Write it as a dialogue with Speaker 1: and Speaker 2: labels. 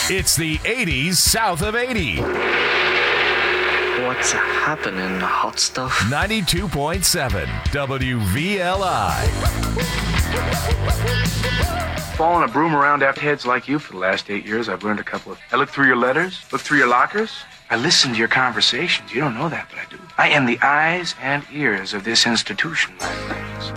Speaker 1: It's the 80s south of 80.
Speaker 2: What's happening, hot stuff?
Speaker 1: 92.7 WVLI.
Speaker 3: Following a broom around after heads like you for the last 8 years, I've learned a couple of... I look through your letters, look through your lockers. I listen to your conversations. You don't know that, but I do. I am the eyes and ears of this institution, my friends.